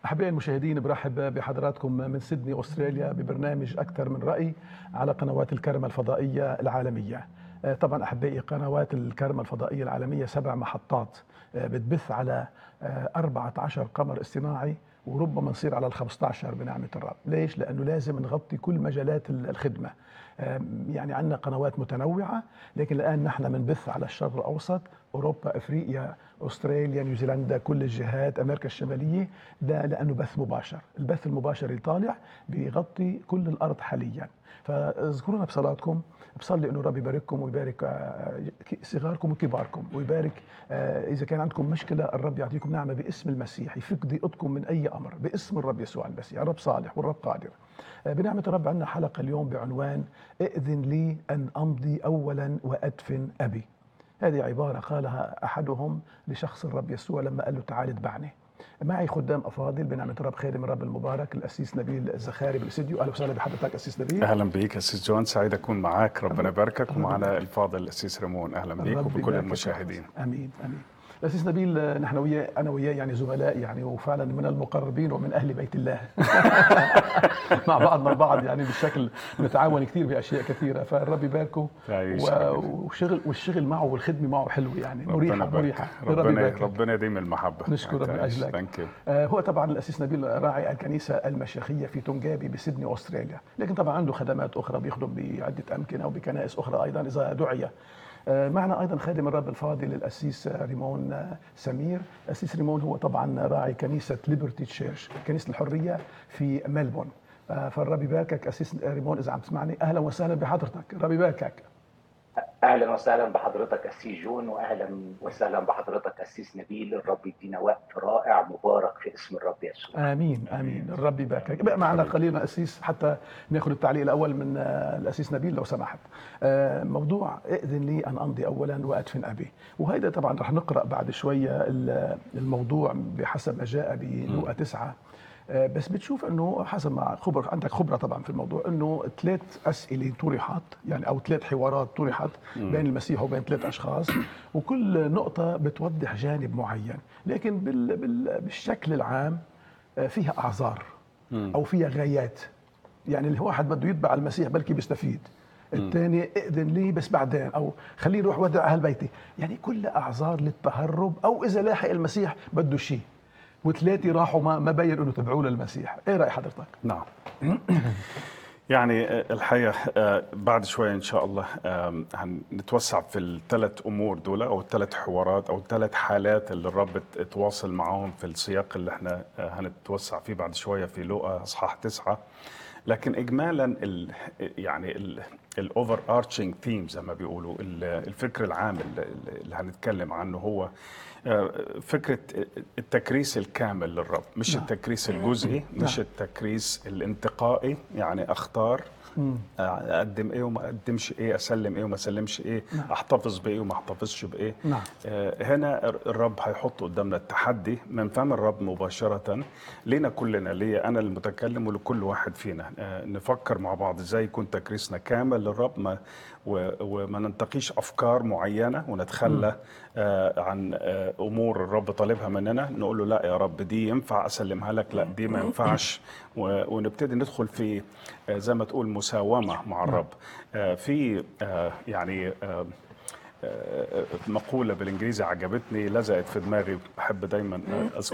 أحبائي المشاهدين، برحب بحضراتكم من سيدني أستراليا ببرنامج أكثر من رأي على قنوات الكرمة الفضائية العالمية. طبعا أحبائي، قنوات الكرمة الفضائية العالمية 7 محطات بتبث على 14 قمر اصطناعي، وربما نصير على ال 15 بنعمة الرب. ليش؟ لأنه لازم نغطي كل مجالات الخدمة. يعني عندنا قنوات متنوعة، لكن الآن نحن بنبث على الشرق الأوسط، أوروبا، أفريقيا، أستراليا، نيوزيلندا، كل الجهات، أمريكا الشمالية. ده لأنه بث مباشر. البث المباشر اللي طالع بيغطي كل الأرض حاليا. فاذكرونا بصلاتكم. بصلي انه الرب يبارككم ويبارك صغاركم وكباركم، ويبارك اذا كان عندكم مشكله الرب يعطيكم نعمه باسم المسيح، يفك ضيقتكم من اي امر باسم الرب يسوع المسيح. الرب صالح والرب قادر. بنعمه الرب عندنا حلقه اليوم بعنوان ائذن لي ان امضي اولا وادفن ابي. هذه عباره قالها احدهم لشخص الرب يسوع لما قال له تعال اتبعني. معي خدام افاضل بنعمه الرب، خادم الرب المبارك الاسيس نبيل الزخاري بالاستديو. اهلا وسهلا بحضرتك اسيس نبيل. اهلا بيك اسيس جون، سعيد اكون معاك. ربنا يباركك. ومعنا الفاضل الاسيس ريمون. اهلا بيك وبكل المشاهدين. امين امين. الاسيس نبيل، نحن وياه، انا وياه يعني زملاء يعني، وفعلا من المقربين ومن اهل بيت الله. مع بعضنا البعض يعني بشكل نتعاون كثير باشياء كثيره، فالرب يباركه. والشغل معه والخدمه معه حلوه يعني، مريحه. ربنا يديم المحبه. نشكر من اجلك. هو طبعا الاسيس نبيل راعي الكنيسه المشيخيه في تونجابي بسيدني استراليا، لكن طبعا عنده خدمات اخرى، بيخدم بعده امكنه وبكنائس اخرى ايضا اذا دعي. معنا ايضا خادم الرب الفاضل الاسيس ريمون سمير. الاسيس ريمون هو طبعا راعي كنيسه ليبرتي تشيرش، كنيسه الحريه في ملبون. فالرب يباركك اسيس ريمون اذا عم تسمعني. اهلا وسهلا بحضرتك، الرب يباركك. اهلا وسهلا بحضرتك اسيس جون، واهلا وسهلا بحضرتك اسيس نبيل. الرب يدينا وقت رائع مبارك في اسم الرب يسوع. امين امين. الرب يباركك. بقى معنا قليلا اسيس حتى ناخذ التعليق الاول من الاسيس نبيل لو سمحت. موضوع ائذن لي ان امضي اولا وادفن ابي، وهذا طبعا رح نقرا بعد شويه الموضوع بحسب ما جاء بلوقا 9. بس بتشوف انه حسب ما عندك خبره طبعا في الموضوع، انه 3 اسئله طرحت يعني، او 3 حوارات طرحت بين المسيح وبين 3 اشخاص، وكل نقطه بتوضح جانب معين، لكن بالشكل العام فيها اعذار او فيها غايات. يعني الواحد بده يتبع المسيح بلكي بيستفيد، الثاني ائذن لي بس بعدين، او خليني اروح ودع اهل بيتي، يعني كلها اعذار للتهرب، او اذا لاحق المسيح بده شيء. وثلاثه راحوا ما بين انه تبعوا للمسيح. ايه راي حضرتك؟ نعم. يعني الحقيقه بعد شويه ان شاء الله هنتوسع في ال3 امور دول، او ال3 حوارات، او ال3 حالات اللي الرب تواصل معاهم في السياق اللي احنا هنتوسع فيه بعد شويه في لوقا اصحاح 9. لكن اجمالا يعني الاوفر ارشنج ثيم زي ما بيقولوا، الفكر العام اللي هنتكلم عنه هو فكرة التكريس الكامل للرب، مش التكريس الجزئي، مش التكريس الانتقائي، يعني اختار اقدم ايه وما اقدمش ايه، اسلم ايه وما اسلمش ايه، احتفظ بايه وما احتفظش بايه. هنا الرب هيحط قدامنا التحدي من فم الرب مباشرة لينا كلنا، ليا انا المتكلم ولكل واحد فينا. نفكر مع بعض ازاي يكون تكريسنا كامل للرب، وما ننتقيش افكار معينة ونتخلى عن امور الرب طالبها مننا، نقول له لا يا رب دي ينفع اسلمها لك، لا دي ما ينفعش، ونبتدي ندخل في زي ما تقول مساومة مع الرب. في يعني مقولة بالإنجليزي عجبتني، لزقت في دماغي، بحب دايما أذكر